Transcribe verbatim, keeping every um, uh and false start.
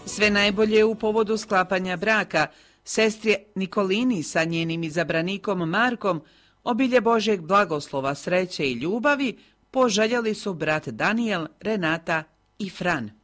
Sve najbolje u povodu sklapanja braka sestri Nikolini sa njenim izabranikom Markom, obilje Božjeg blagoslova, sreće i ljubavi poželjeli su brat Danijel, Renata i Fran.